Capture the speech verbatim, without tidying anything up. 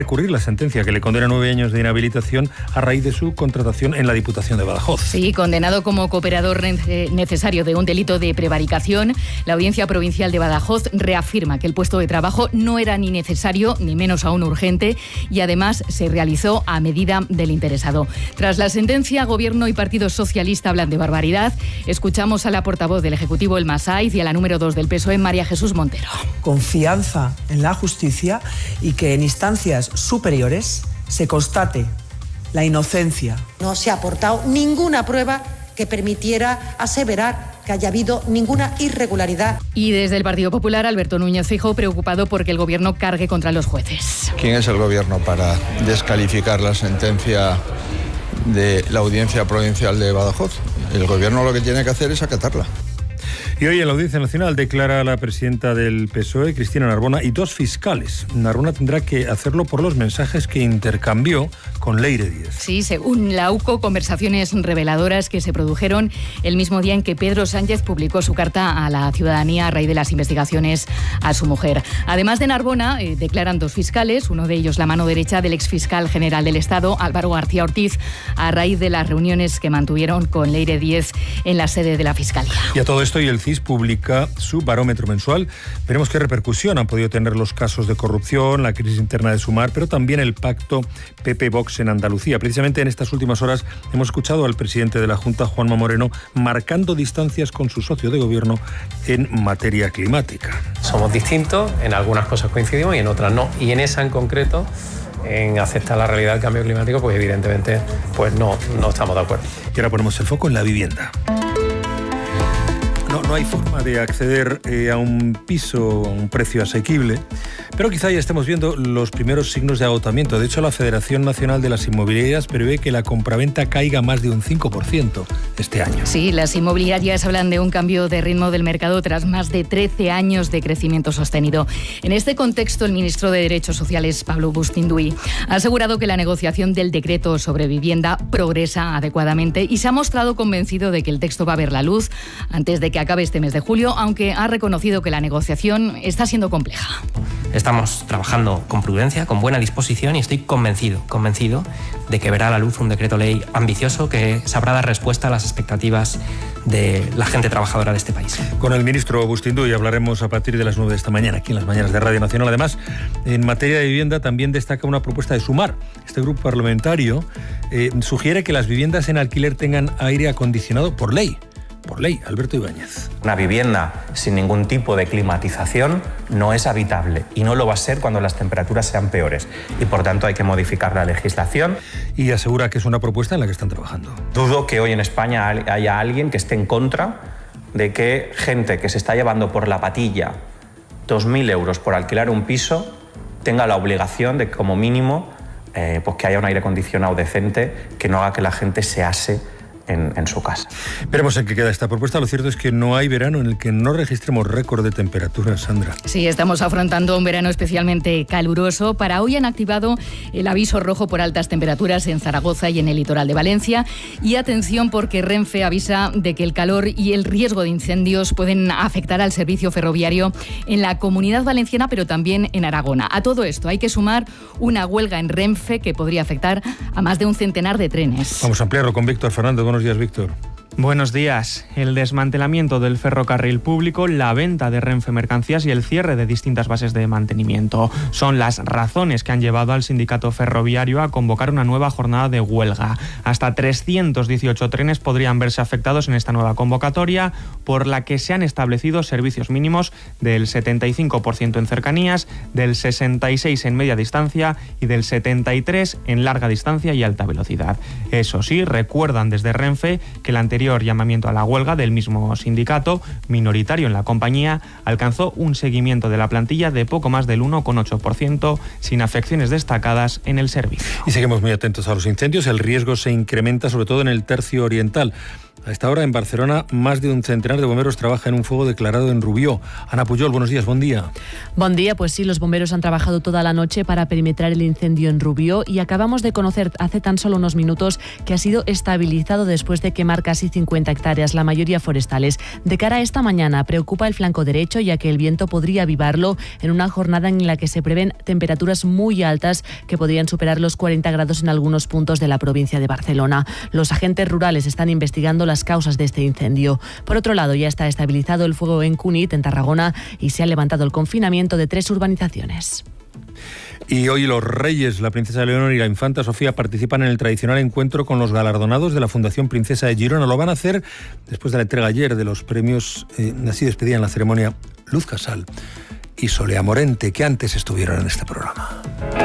recurrir la sentencia que le condena nueve años de inhabilitación a raíz de su contratación en la Diputación de Badajoz. Sí, condenado como cooperador necesario de un delito de prevaricación, la Audiencia Provincial de Badajoz reafirma que el puesto de trabajo no era ni necesario ni menos aún urgente y además se realizó a medida del interesado. Tras la sentencia, Gobierno y Partido Socialista hablan de barbaridad. Escuchamos a la portavoz del Ejecutivo, Elma Saiz, y a la número dos del P S O E, María Jesús Montero. Confianza en la justicia y que en instancias superiores se constate la inocencia. No se ha aportado ninguna prueba que permitiera aseverar que haya habido ninguna irregularidad. Y desde el Partido Popular, Alberto Núñez Feijóo, preocupado porque el Gobierno cargue contra los jueces. ¿Quién es el Gobierno para descalificar la sentencia de la Audiencia Provincial de Badajoz? El Gobierno lo que tiene que hacer es acatarla. Y hoy en la Audiencia Nacional declara la presidenta del P S O E, Cristina Narbona, y dos fiscales. Narbona tendrá que hacerlo por los mensajes que intercambió con Leire Díez. Sí, según la U C O, conversaciones reveladoras que se produjeron el mismo día en que Pedro Sánchez publicó su carta a la ciudadanía a raíz de las investigaciones a su mujer. Además de Narbona, eh, declaran dos fiscales, uno de ellos la mano derecha del exfiscal general del Estado, Álvaro García Ortiz, a raíz de las reuniones que mantuvieron con Leire Díez en la sede de la Fiscalía. Y a todo esto, y el C I S publica su barómetro mensual. Veremos qué repercusión han podido tener los casos de corrupción, la crisis interna de Sumar, pero también el pacto P P-Vox en Andalucía. Precisamente en estas últimas horas hemos escuchado al presidente de la Junta, Juanma Moreno, marcando distancias con su socio de gobierno en materia climática. Somos distintos, en algunas cosas coincidimos y en otras no. Y en esa en concreto, en aceptar la realidad del cambio climático, pues evidentemente pues no, no estamos de acuerdo. Y ahora ponemos el foco en la vivienda. No, no hay forma de acceder eh, a un piso a un precio asequible, pero quizá ya estemos viendo los primeros signos de agotamiento. De hecho, la Federación Nacional de las Inmobiliarias prevé que la compraventa caiga más de un cinco por ciento este año. Sí, las inmobiliarias hablan de un cambio de ritmo del mercado tras más de trece años de crecimiento sostenido. En este contexto, el ministro de Derechos Sociales, Pablo Bustinduy, ha asegurado que la negociación del decreto sobre vivienda progresa adecuadamente y se ha mostrado convencido de que el texto va a ver la luz antes de que acabe este mes de julio, aunque ha reconocido que la negociación está siendo compleja. Estamos trabajando con prudencia, con buena disposición y estoy convencido, convencido de que verá a la luz un decreto ley ambicioso que sabrá dar respuesta a las expectativas de la gente trabajadora de este país. Con el ministro Bustinduy hablaremos a partir de las nueve de esta mañana aquí en las mañanas de Radio Nacional. Además, en materia de vivienda también destaca una propuesta de Sumar. Este grupo parlamentario eh, sugiere que las viviendas en alquiler tengan aire acondicionado por ley. Por ley, Alberto Ibáñez. Una vivienda sin ningún tipo de climatización no es habitable y no lo va a ser cuando las temperaturas sean peores y por tanto hay que modificar la legislación. Y asegura que es una propuesta en la que están trabajando. Dudo que hoy en España haya alguien que esté en contra de que gente que se está llevando por la patilla dos mil euros por alquilar un piso tenga la obligación de como mínimo eh, pues que haya un aire acondicionado decente que no haga que la gente se ase En, en su casa. Veremos en qué queda esta propuesta. Lo cierto es que no hay verano en el que no registremos récord de temperaturas, Sandra. Sí, estamos afrontando un verano especialmente caluroso. Para hoy han activado el aviso rojo por altas temperaturas en Zaragoza y en el litoral de Valencia. Y atención porque Renfe avisa de que el calor y el riesgo de incendios pueden afectar al servicio ferroviario en la Comunidad Valenciana, pero también en Aragón. A todo esto hay que sumar una huelga en Renfe que podría afectar a más de un centenar de trenes. Vamos a ampliarlo con Víctor Fernández. Buenos días, Víctor. Buenos días. El desmantelamiento del ferrocarril público, la venta de Renfe Mercancías y el cierre de distintas bases de mantenimiento son las razones que han llevado al sindicato ferroviario a convocar una nueva jornada de huelga. Hasta trescientos dieciocho trenes podrían verse afectados en esta nueva convocatoria, por la que se han establecido servicios mínimos del setenta y cinco por ciento en cercanías, del sesenta y seis por ciento en media distancia y del setenta y tres por ciento en larga distancia y alta velocidad. Eso sí, recuerdan desde Renfe que el anterior llamamiento a la huelga del mismo sindicato, minoritario en la compañía, alcanzó un seguimiento de la plantilla de poco más del uno coma ocho por ciento, sin afecciones destacadas en el servicio. Y seguimos muy atentos a los incendios. El riesgo se incrementa sobre todo en el tercio oriental. A esta hora en Barcelona, más de un centenar de bomberos trabaja en un fuego declarado en Rubió. Ana Pujol, buenos días, buen día. Buen día, pues sí, los bomberos han trabajado toda la noche para perimetrar el incendio en Rubió y acabamos de conocer hace tan solo unos minutos que ha sido estabilizado después de quemar casi cincuenta hectáreas, la mayoría forestales. De cara a esta mañana, preocupa el flanco derecho, ya que el viento podría avivarlo en una jornada en la que se prevén temperaturas muy altas que podrían superar los cuarenta grados en algunos puntos de la provincia de Barcelona. Los agentes rurales están investigando las causas de este incendio. Por otro lado, ya está estabilizado el fuego en Cunit, en Tarragona, y se ha levantado el confinamiento de tres urbanizaciones. Y hoy los reyes, la princesa Leonor y la infanta Sofía participan en el tradicional encuentro con los galardonados de la Fundación Princesa de Girona. Lo van a hacer después de la entrega ayer de los premios. Eh, así despedían la ceremonia Luz Casal y Solea Morente, que antes estuvieron en este programa.